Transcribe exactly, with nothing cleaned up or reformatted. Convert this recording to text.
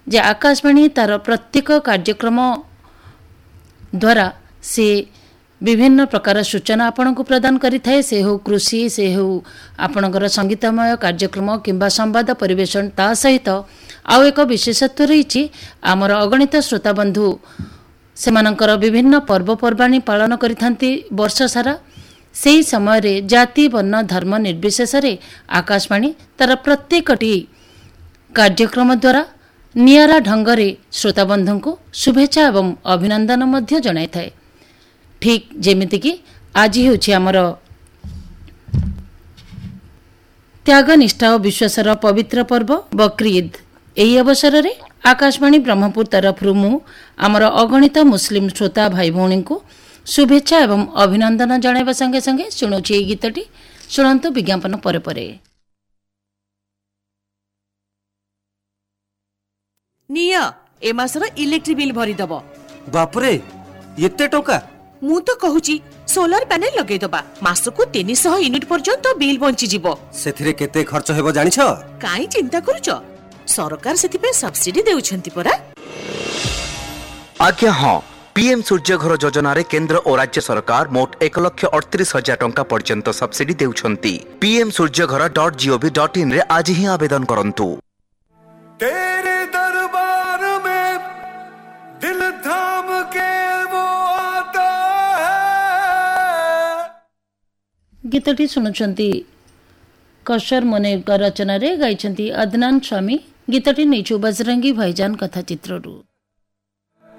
जे आकाशवाणी तार प्रत्येक कार्यक्रम द्वारा से विभिन्न प्रकार सूचना आपण को प्रदान करिथाए से हो कृषि से हो आपणकर संगीतमय कार्यक्रम किंबा संवाद परिवेशन ता सहित आउ एक विशेषत्व रही आमर अगणित श्रोता बंधु सेमानंकर विभिन्न पर्वपर्वाणी पालन करिथांती वर्ष सारा सेही समय रे जाति वर्ण धर्म निर्विशेष रे आकाशवाणी तार प्रत्येकटी कार्यक्रम द्वारा नियारा ढंगरे श्रोता बंधु को शुभेच्छा एवं अभिनंदन मध्य जणाई थाए। ठीक जेमिति कि आज होछि आमर त्याग निष्ठा और विश्वासर पवित्र पर्व बकरीद। एही अवसर रे आकाशवाणी ब्रह्मपुर तरफ मु आमर अगणित मुस्लिम श्रोता भाई भौणी को शुभेच्छा एवं अभिनंदन जणाइबा संगे संगे शुणुछि एई गीतटी शुणंतु विज्ञापन परे परे। निया ए मासर इलेक्ट्रिक बिल भरी दबो। बाप रे एते टोका मु तो कहूची सोलर पैनल लगे दबा मासको तीन सौ यूनिट पर्यंत बिल बंची जिवो। सेथिरे केते खर्च हेबो जानिछ? काई चिंता करूचो सरकार सेति पे सब्सिडी देउछंती परा। आज्ञा हां पीएम सूर्य घर योजना रे केंद्र और राज्य सरकार मोट एक लाख अड़तीस हजार टंका पर्यंत सब्सिडी देउछंती। पीएम सूर्य घर डॉट जीओवी डॉट इन रे आज ही आवेदन करंतु। तेरे दरबार में दिल थाम के वो आता है। गीतटी सुनुछंती कशर मने रचना रे गाइछंती अदनान स्वामी। गीतटी नेचु बजरंगी भाईजान कथा चित्ररू।